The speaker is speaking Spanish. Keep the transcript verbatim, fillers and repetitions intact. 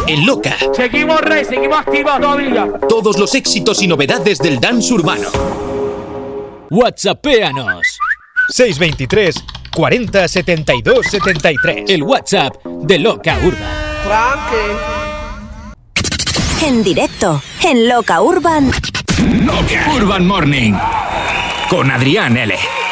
en Loca. Seguimos, Rey, seguimos activos todavía. Todos los éxitos y novedades del dance urbano. WhatsAppéanos. seis veintitrés, cuarenta, setenta y dos, setenta y tres. El WhatsApp de Loca Urban. En directo, en Loca Urban. Loca Urban Morning. Con Adrián L.